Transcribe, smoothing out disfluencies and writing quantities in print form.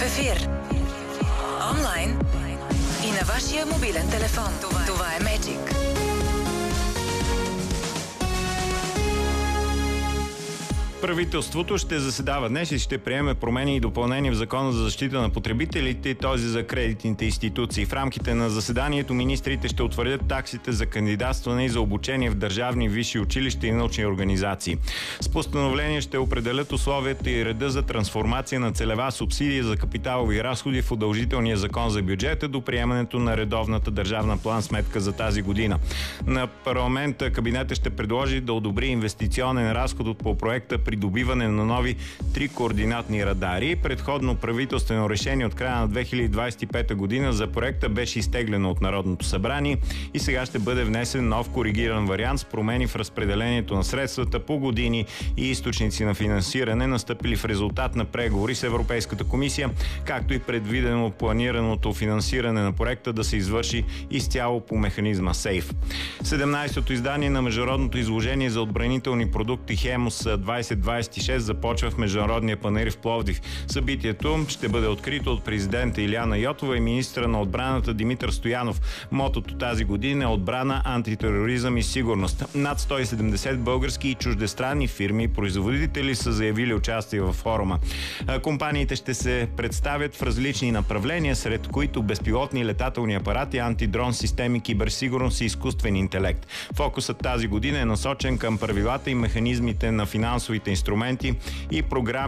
ефир. Онлайн и на вашия мобилен телефон. Това е Magic. Правителството ще заседава днес и ще приеме промени и допълнения в Закона за защита на потребителите и този за кредитните институции. В рамките на заседанието министрите ще утвърдят таксите за кандидатстване и за обучение в държавни висши училища и научни организации. С постановление ще определят условията и реда за трансформация на целева субсидия за капиталови разходи в удължителния закон за бюджета до приемането на редовната държавна план-сметка за тази година. На парламента кабинетът ще предложи да одобри инвестиционен разход по проекта придобиване на нови 3 координатни радари. Предходно правителствено решение от края на 2025 година за проекта беше изтеглено от Народното събрание и сега ще бъде внесен нов коригиран вариант с промени в разпределението на средствата по години и източници на финансиране, настъпили в резултат на преговори с Европейската комисия, както и предвидено планираното финансиране на проекта да се извърши изцяло по механизма СЕЙФ. 17-то издание на международното изложение за отбранителни продукти Хемус 2026 започва в Международния панаир в Пловдив. Събитието ще бъде открито от президента Илияна Йотова и министра на отбраната Димитър Стоянов. Мотото тази година е отбрана, антитероризъм и сигурност. Над 170 български и чуждестранни фирми и производители са заявили участие в форума. Компаниите ще се представят в различни направления, сред които безпилотни летателни апарати, антидрон системи, киберсигурност и изкуствен интелект. Фокусът тази година е насочен към правилата и механизмите на финансовите инструменти и програми